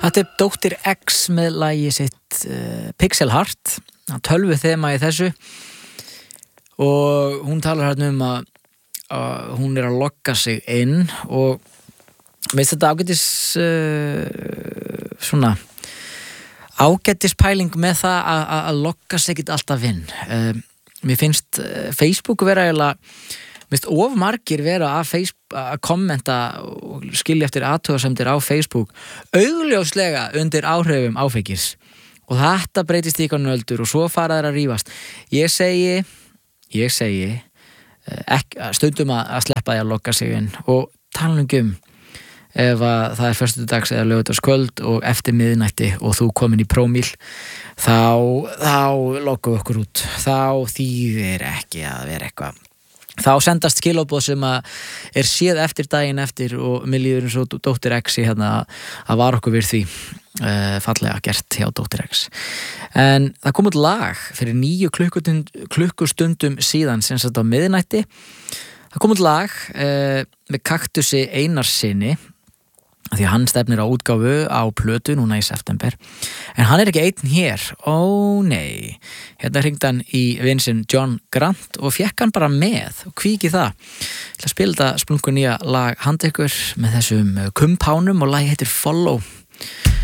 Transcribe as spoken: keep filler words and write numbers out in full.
Þetta er Dóttir X með lagi sitt uh, Pixel Heart, tölvu þema í þessu og hún talar hérna um að, að hún er að logga sig inn og veist þetta ágætis uh, svona ágætis pæling með það að, að logga sig ekkert alltaf inn. Uh, mér finnst uh, Facebook vera eiginlega Mist of margir vera að, Facebook, að kommenta og skilja eftir athugasemdir á Facebook augljóslega undir áhrifum áfengis og þetta breytist í einhvern öldur og svo fara þær að rífast. Ég segi, ég segi ekki, stundum að, að sleppa því að logga sig inn og tala um ef að það er föstudags eða laugardagskvöld og eftir miðnætti og þú komin í prómíl þá, þá loggum við okkur út. Þá þýðir ekki að vera eitthvað þá sendast skilabóð sem að er séð eftir daginn eftir og mér líður eins og Dóttir X hérna að var okkur við því uh, fallega gert hjá Dóttir X en það kom út lag fyrir níu klukkustund, klukkustundum síðan sem sagt á miðnætti það kom út lag uh, með Kaktusi Einarssyni því að hann stefnir á útgáfu á plötu núna í september en hann er ekki einn hér, ó nei hérna hringdi hann í vin sinn John Grant og fekk hann bara með og hví ekki það til að spila þetta splungu nýja lag handa ykkur með þessum kumpánum og lagi heitir Follow